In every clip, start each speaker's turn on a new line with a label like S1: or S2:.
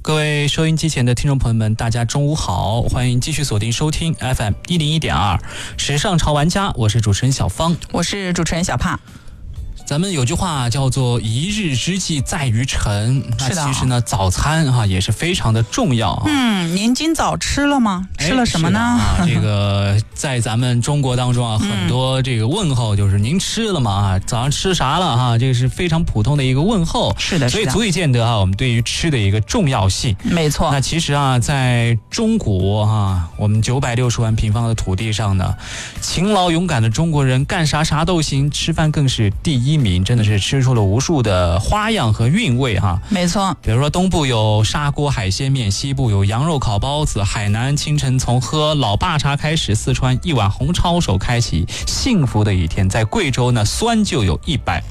S1: 各位收音机前的听众朋友们，大家中午好，欢迎继续锁定收听 FM 101.2时尚潮玩家，我是主持人小芳，
S2: 我是主持人小帕。
S1: 咱们有句话叫做一日之计在于晨，那其实呢早餐也是非常的重要。
S2: 您今早吃了吗？吃了什么呢？
S1: 这个在咱们中国当中很多这个问候就是您吃了吗？早上吃啥了这个是非常普通的一个问候。
S2: 是的，
S1: 所以足以见得我们对于吃的一个重要性。
S2: 没错。
S1: 那其实在中国我们960万平方的土地上呢，勤劳勇敢的中国人干啥啥都行，吃饭更是第一名，真的是吃出了无数的花样和韵味
S2: 没错。
S1: 比如说东部有砂锅海鲜面，西部有羊肉烤包子，海南清晨从喝老爸茶开始，四川一碗红抄手开启幸福的一天，在贵州呢酸就有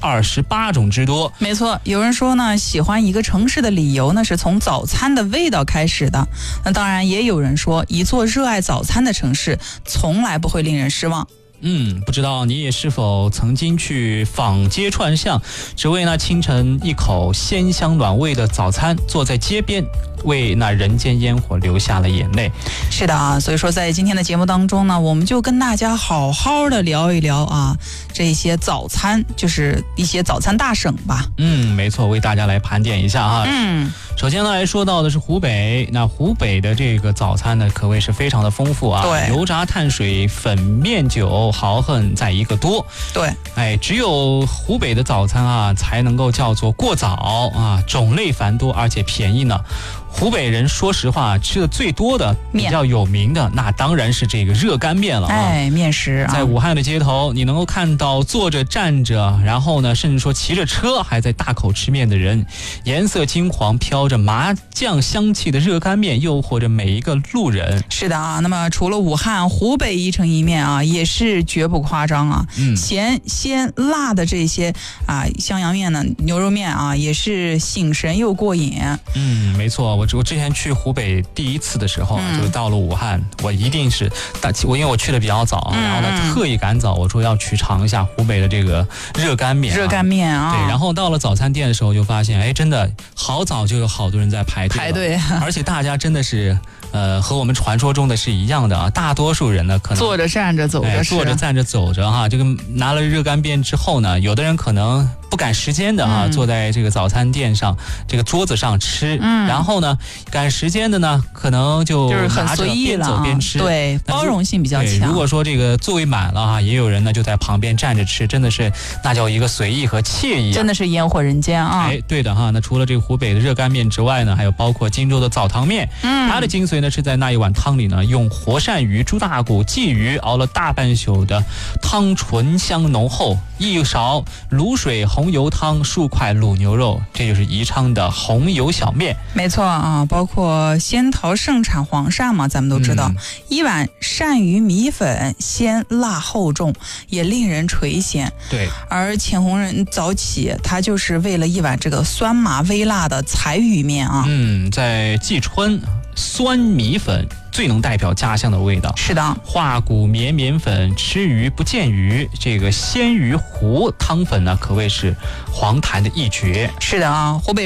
S1: 128种之多。
S2: 没错，有人说呢，喜欢一个城市的理由呢是从早餐的味道开始的。那当然也有人说，一座热爱早餐的城市从来不会令人失望。
S1: 不知道你也是否曾经去坊街串巷，只为那清晨一口鲜香暖胃的早餐，坐在街边为那人间烟火流下了眼泪。
S2: 是的所以说在今天的节目当中呢，我们就跟大家好好的聊一聊这些早餐，就是一些早餐大省吧。
S1: 没错，为大家来盘点一下首先呢，来说到的是湖北。那湖北的这个早餐呢，可谓是非常的丰富
S2: 对，
S1: 油炸碳水、粉面酒豪横在一个多。
S2: 对，
S1: 只有湖北的早餐才能够叫做过早种类繁多而且便宜呢。湖北人说实话吃的最多的比较有名的那当然是这个热干面了
S2: 面食
S1: 在武汉的街头，你能够看到坐着站着，然后呢甚至说骑着车还在大口吃面的人，颜色金黄飘着麻酱香气的热干面诱惑着每一个路人。
S2: 是的那么除了武汉，湖北一城一面也是绝不夸张咸鲜辣的这些襄阳面呢，牛肉面也是醒神又过瘾。
S1: 没错，我之前去湖北第一次的时候就到了武汉，我一定是因为我去的比较早然后呢特意赶早，我说要去尝一下湖北的这个热干面
S2: 热干面
S1: 对，然后到了早餐店的时候就发现真的好早就有好多人在排队而且大家真的是和我们传说中的是一样的大多数人呢可能
S2: 坐着站着走着
S1: 坐着站着走着这个拿了热干面之后呢，有的人可能不赶时间的坐在这个早餐店上这个桌子上吃然后呢赶时间的呢可能就是
S2: 很随意了
S1: 边走边吃
S2: 对，包容性比较强。
S1: 如果说这个座位满了也有人呢就在旁边站着吃，真的是那叫一个随意和惬意
S2: 真的是烟火人间
S1: 对的那除了这个湖北的热干面之外呢，还有包括荆州的澡堂面它的精髓呢是在那一碗汤里呢，用活鳝鱼、猪大骨、鲫鱼熬了大半宿的汤，醇香浓厚，一勺卤水红油汤，数块卤牛肉，这就是宜昌的红油小面。
S2: 没错包括仙桃盛产黄鳝嘛，咱们都知道一碗鳝鱼米粉，鲜辣厚重，也令人垂涎。
S1: 对，
S2: 而钱红人早起他就是为了一碗这个酸麻微辣的柴鱼面
S1: 在蓟春酸米粉最能代表家乡的味道。
S2: 是的，
S1: 化骨绵绵粉，吃鱼不见鱼，这个鲜鱼糊汤粉呢可谓是黄坛的一绝。
S2: 是的湖北